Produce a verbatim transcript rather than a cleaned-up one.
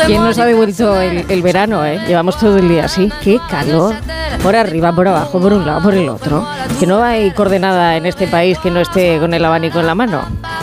¿Quién nos ha devuelto el, el verano, eh? Llevamos todo el día así. ¡Qué calor! Por arriba, por abajo, por un lado, por el otro. Que no hay coordenada en este país que no esté con el abanico en la mano.